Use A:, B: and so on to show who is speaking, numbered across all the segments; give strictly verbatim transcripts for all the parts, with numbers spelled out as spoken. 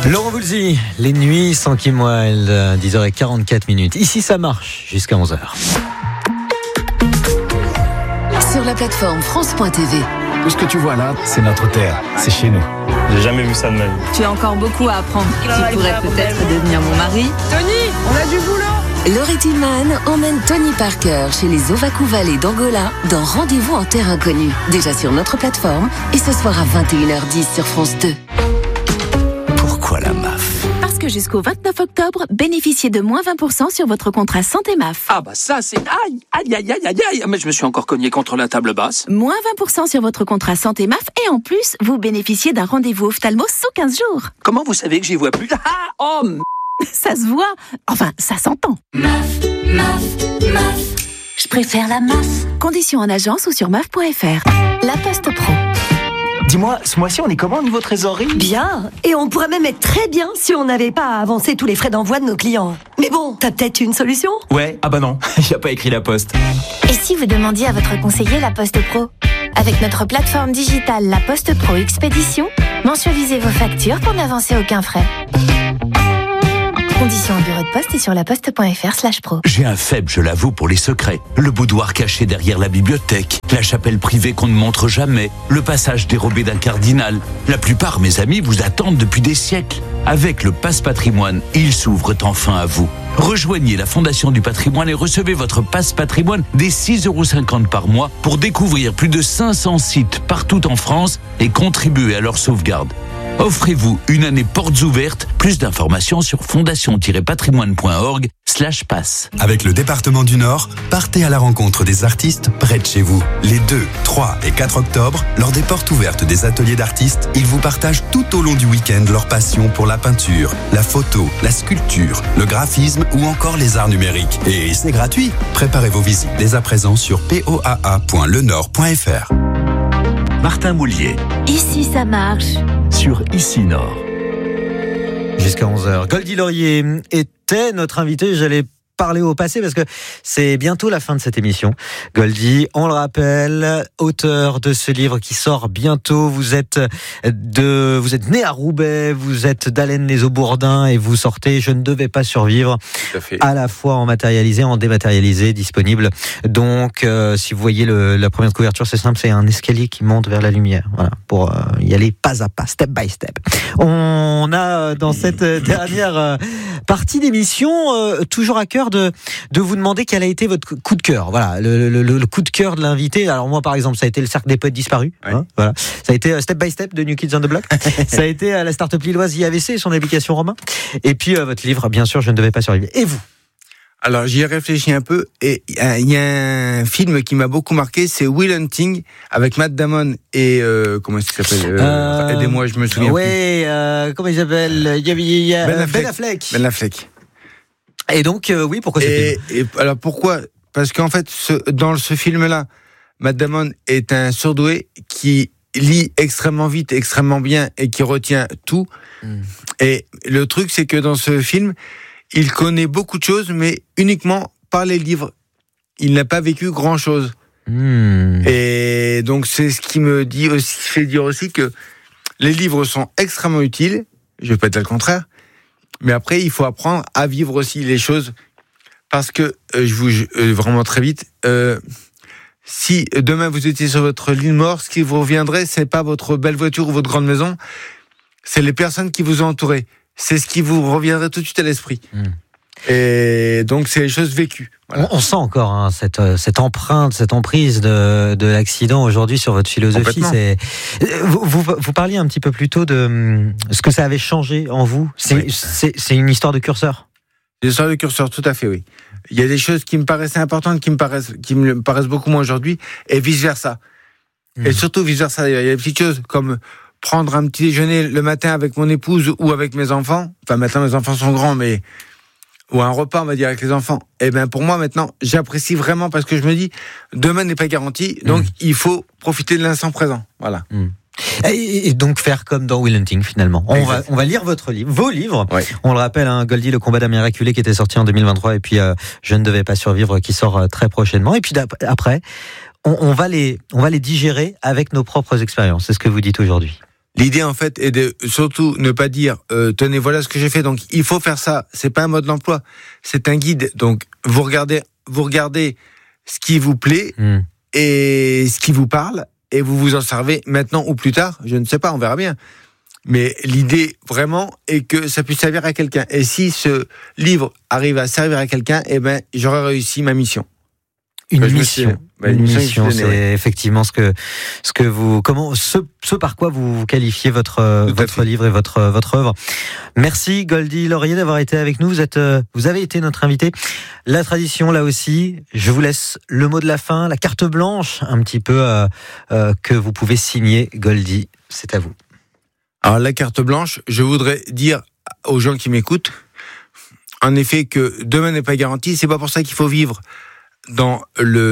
A: Laurent Voulzy, les nuits sans Kim Wilde, dix heures quarante-quatre minutes. Ici, ça marche jusqu'à onze heures.
B: Sur la plateforme France point T V.
C: Tout ce que tu vois là, c'est notre terre, c'est chez nous.
D: J'ai jamais vu ça de ma vie.
E: Tu as encore beaucoup à apprendre. Tu pourrais peut-être devenir mon mari.
F: Tony, on a du boulot.
B: Laurie Tillman emmène Tony Parker chez les Ovaku Valley d'Angola dans Rendez-vous en terre inconnue. Déjà sur notre plateforme et ce soir à vingt et une heures dix sur France deux.
C: Pourquoi la M A F ?
G: Parce que jusqu'au vingt-neuf octobre, bénéficiez de moins vingt pour cent sur votre contrat santé M A F.
H: Ah bah ça c'est... Aïe, aïe, aïe, aïe, aïe, aïe. Mais je me suis encore cogné contre la table basse.
G: Moins vingt pour cent sur votre contrat santé M A F et en plus, vous bénéficiez d'un rendez-vous ophtalmo sous quinze jours.
H: Comment vous savez que j'y vois plus? Ah, oh m...
G: Ça se voit. Enfin, ça s'entend.
I: M A F, M A F, M A F. Je préfère la M A F.
G: Conditions en agence ou sur M A F point F R. La Poste Pro.
J: Dis-moi, ce mois-ci, on est comment au niveau trésorerie ?
K: Bien, et on pourrait même être très bien si on n'avait pas à avancer tous les frais d'envoi de nos clients. Mais bon, t'as peut-être une solution ?
J: Ouais, ah bah non, il a pas écrit la Poste.
L: Et si vous demandiez à votre conseiller la Poste Pro ? Avec notre plateforme digitale La Poste Pro Expédition, mensualisez vos factures pour n'avancer aucun frais. Conditions en bureau de poste et sur laposte.fr slash pro.
M: J'ai un faible, je l'avoue, pour les secrets. Le boudoir caché derrière la bibliothèque, la chapelle privée qu'on ne montre jamais, le passage dérobé d'un cardinal. La plupart, mes amis, vous attendent depuis des siècles. Avec le Passe Patrimoine, ils s'ouvrent enfin à vous. Rejoignez la Fondation du Patrimoine et recevez votre Passe Patrimoine dès six euros cinquante par mois pour découvrir plus de cinq cents sites partout en France et contribuer à leur sauvegarde. Offrez-vous une année portes ouvertes. Plus d'informations sur fondation-patrimoine.org slash passe.
N: Avec le département du Nord, partez à la rencontre des artistes près de chez vous. Les deux, trois et quatre octobre, lors des portes ouvertes des ateliers d'artistes, ils vous partagent tout au long du week-end leur passion pour la peinture, la photo, la sculpture, le graphisme ou encore les arts numériques. Et c'est gratuit. Préparez vos visites dès à présent sur p o a a point le nord point f r.
M: Martin Moulier.
L: Ici, ça marche.
M: Sur Ici Nord.
A: Jusqu'à onze heures. Goldy Laurier était notre invité. J'allais parler au passé parce que c'est bientôt la fin de cette émission. Goldy, on le rappelle, auteur de ce livre qui sort bientôt. Vous êtes de, vous êtes né à Roubaix, vous êtes d'Allennes-les-Aubourdins et vous sortez Je ne devais pas survivre.
O: Tout à fait.
A: À la fois en matérialisé, en dématérialisé, disponible. Donc, euh, si vous voyez le, la première couverture, c'est simple, c'est un escalier qui monte vers la lumière. Voilà, pour euh, y aller pas à pas, step by step. On a dans cette dernière euh, partie d'émission euh, toujours à cœur de, de vous demander quel a été votre coup de cœur. Voilà, le, le, le coup de cœur de l'invité. Alors moi, par exemple, ça a été le Cercle des Poètes Disparus.
O: Ouais.
A: Hein, voilà. Ça a été Step by Step de New Kids on the Block. Ça a été la start-up lilloise I A V C et son application Romain. Et puis euh, votre livre, bien sûr, Je ne devais pas survivre. Et vous ?
O: Alors j'y ai réfléchi un peu et il y a un film qui m'a beaucoup marqué, c'est Will Hunting avec Matt Damon et euh, comment est-ce qu'il s'appelle euh, euh, Aidez-moi, je me souviens
A: ouais,
O: plus.
A: Ouais, euh, comment il s'appelle Il y avait il y a,
O: Ben Affleck.
A: Ben Affleck.
O: Ben Affleck.
A: Et donc euh, oui, pourquoi
O: et, et alors pourquoi Parce qu'en fait, ce, dans ce film-là, Matt Damon est un surdoué qui lit extrêmement vite, extrêmement bien et qui retient tout. Mm. Et le truc, c'est que dans ce film, il connaît beaucoup de choses, mais uniquement par les livres. Il n'a pas vécu grand-chose.
A: Mmh.
O: Et donc, c'est ce qui me dit aussi, fait dire aussi que les livres sont extrêmement utiles. Je ne vais pas dire le contraire. Mais après, il faut apprendre à vivre aussi les choses. Parce que, euh, je vous, je, euh, vraiment très vite, euh, si demain vous étiez sur votre lit de mort, ce qui vous reviendrait, c'est pas votre belle voiture ou votre grande maison, c'est les personnes qui vous ont entouré. C'est ce qui vous reviendrait tout de suite à l'esprit. Mmh. Et donc, c'est les choses vécues. Voilà.
A: On, on sent encore hein, cette, cette empreinte, cette emprise de, de l'accident aujourd'hui sur votre philosophie. C'est... Vous, vous, vous parliez un petit peu plus tôt de ce que ça avait changé en vous. C'est, oui. c'est, c'est une histoire de curseur.
O: Une histoire de curseur, tout à fait, oui. Il y a des choses qui me paraissaient importantes, qui me paraissent, qui me paraissent beaucoup moins aujourd'hui, et vice-versa. Mmh. Et surtout vice-versa. Il y a des petites choses comme prendre un petit déjeuner le matin avec mon épouse ou avec mes enfants. Enfin, maintenant, mes enfants sont grands, mais... ou un repas, on va dire, avec les enfants. Eh bien, pour moi, maintenant, j'apprécie vraiment parce que je me dis, demain n'est pas garanti, donc mmh. il faut profiter de l'instant présent. Voilà.
A: Mmh. Et, et donc faire comme dans Will Hunting, finalement. On va, on va lire votre livre, vos livres. Ouais. On le rappelle, hein, Goldy, Le combat d'un miraculé, qui était sorti en deux mille vingt-trois, et puis euh, Je ne devais pas survivre, qui sort euh, très prochainement. Et puis après, on, on, va les, on va les digérer avec nos propres expériences. C'est ce que vous dites aujourd'hui.
O: L'idée, en fait, est de surtout ne pas dire euh, « Tenez, voilà ce que j'ai fait, donc il faut faire ça ». C'est pas un mode d'emploi, c'est un guide. Donc, vous regardez, vous regardez ce qui vous plaît mmh. et ce qui vous parle, et vous vous en servez maintenant ou plus tard. Je ne sais pas, on verra bien. Mais l'idée, vraiment, est que ça puisse servir à quelqu'un. Et si ce livre arrive à servir à quelqu'un, eh ben, j'aurai réussi ma mission.
A: Une enfin, mission. Bah, une, une mission, c'est ouais. effectivement ce que ce que vous comment ce, ce par quoi vous qualifiez votre Tout votre livre et votre votre œuvre. Merci Goldy Laurier d'avoir été avec nous. Vous êtes vous avez été notre invité. La tradition là aussi. Je vous laisse le mot de la fin, la carte blanche, un petit peu euh, euh, que vous pouvez signer. Goldy, c'est à vous.
O: Alors la carte blanche, je voudrais dire aux gens qui m'écoutent, en effet, que demain n'est pas garanti. C'est pas pour ça qu'il faut vivre dans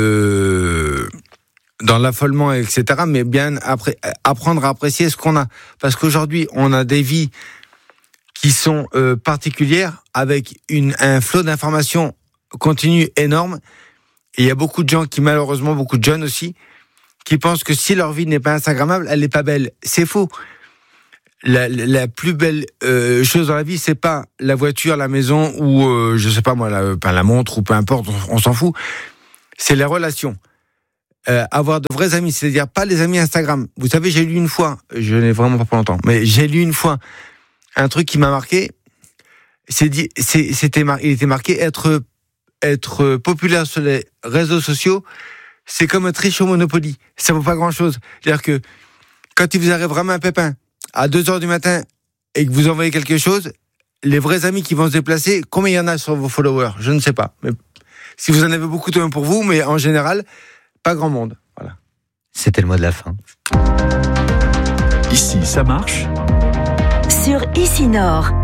O: le dans l'affolement, et cetera, mais bien après apprendre à apprécier ce qu'on a, parce qu'aujourd'hui on a des vies qui sont euh, particulières, avec une un flot d'informations continu énorme, et il y a beaucoup de gens qui, malheureusement, beaucoup de jeunes aussi, qui pensent que si leur vie n'est pas instagrammable, elle n'est pas belle. C'est faux. La, la plus belle euh, chose dans la vie, c'est pas la voiture, la maison ou euh, je sais pas moi, la, pas la montre ou peu importe, on, on s'en fout. C'est les relations. Euh, avoir de vrais amis, c'est-à-dire pas les amis Instagram. Vous savez, j'ai lu une fois, je n'ai vraiment pas pour longtemps, mais j'ai lu une fois un truc qui m'a marqué. C'est dit, c'est, c'était, mar- il était marqué être être populaire sur les réseaux sociaux, c'est comme être riche au Monopoly. Ça vaut pas grand-chose. C'est-à-dire que quand il vous arrive vraiment un pépin à deux heures du matin et que vous envoyez quelque chose, les vrais amis qui vont se déplacer, combien il y en a sur vos followers ? Je ne sais pas. Mais si vous en avez beaucoup, tout même pour vous, mais en général, pas grand monde. Voilà.
A: C'était le mot de la fin.
C: Ici, ça marche.
G: Sur Ici Nord.